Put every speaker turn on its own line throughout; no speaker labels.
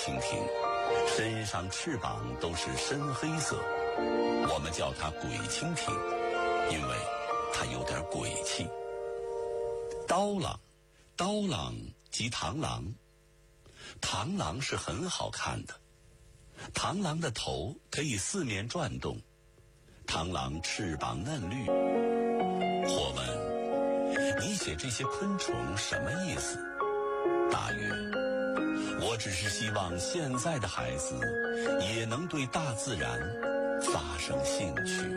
蜻蜓，身上翅膀都是深黑色，我们叫它鬼蜻蜓，因为它有点鬼气。刀郎，刀郎即螳螂，螳螂是很好看的，螳螂的头可以四面转动，螳螂翅膀嫩绿。或问你写这些昆虫什么意思？大约我只是希望现在的孩子也能对大自然发生兴趣。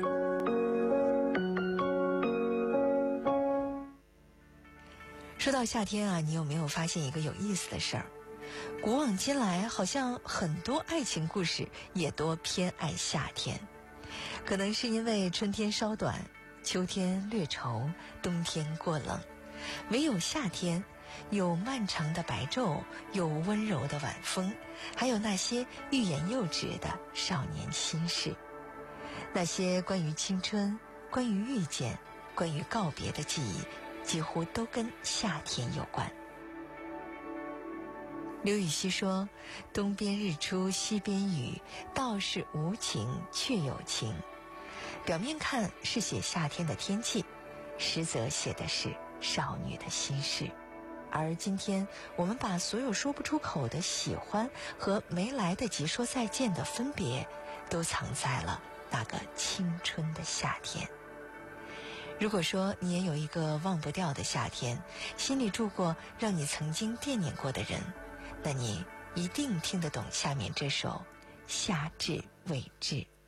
说到夏天啊，你有没有发现一个有意思的事儿？古往今来，好像很多爱情故事也多偏爱夏天。可能是因为春天稍短，秋天略稠，冬天过冷，唯有夏天有漫长的白昼，有温柔的晚风，还有那些欲言又止的少年心事。那些关于青春，关于遇见，关于告别的记忆，几乎都跟夏天有关。刘禹锡说，东边日出西边雨，道是无晴却有晴。表面看是写夏天的天气，实则写的是少女的心事。而今天我们把所有说不出口的喜欢和没来得及说再见的分别，都藏在了那个青春的夏天。如果说你也有一个忘不掉的夏天，心里住过让你曾经惦念过的人，那你一定听得懂下面这首《夏至未至》。